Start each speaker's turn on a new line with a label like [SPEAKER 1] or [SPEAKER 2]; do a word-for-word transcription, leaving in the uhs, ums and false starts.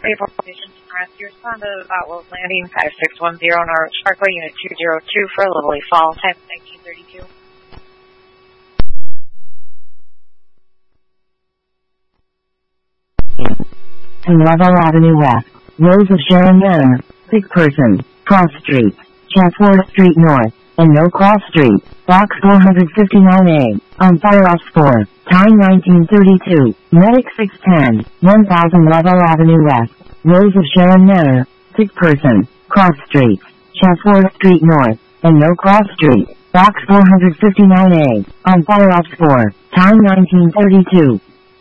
[SPEAKER 1] April Station Rescue. Respond to Outlook Landing five six one zero Norwich Parkway, Unit two zero two for Lovely Fall, time nineteen thirty-two.
[SPEAKER 2] And Lovell Avenue West, Rose of Sharon Manor, Sick Person, Cross Street, Chatsworth Street North, and No Cross Street, Box four fifty-nine A, on fire off four, time nineteen thirty-two, Medic six ten, one thousand Lovell Avenue West, Rose of Sharon Manor, Sick Person, Cross Street, Chatsworth Street North, and No Cross Street, Box four fifty-nine A, on fire off four, time nineteen thirty-two.